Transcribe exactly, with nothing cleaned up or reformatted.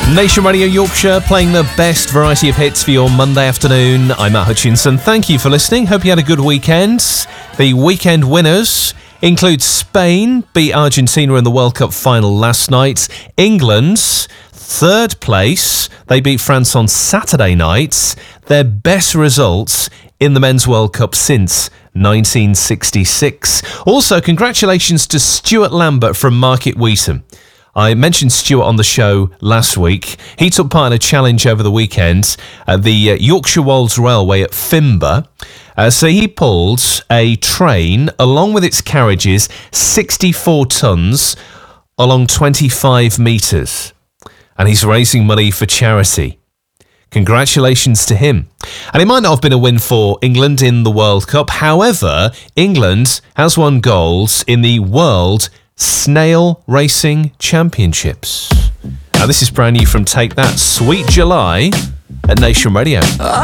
Nation Radio Yorkshire, playing the best variety of hits for your Monday afternoon. I'm Matt Hutchinson. Thank you for listening. Hope you had a good weekend. The weekend winners include Spain, beat Argentina in the World Cup final last night. England's third place, they beat France on Saturday night. Their best results in the Men's World Cup since nineteen sixty-six. Also, congratulations to Stuart Lambert from Market Wheaton. I mentioned Stuart on the show last week. He took part in a challenge over the weekend at the uh, Yorkshire Wolds Railway at Fimber. Uh, so he pulled a train along with its carriages, sixty-four tonnes, along twenty-five metres. And he's raising money for charity. Congratulations to him. And it might not have been a win for England in the World Cup. However, England has won gold in the World Snail Racing Championships. Now this is brand new from Take That, Sweet July at Nation Radio.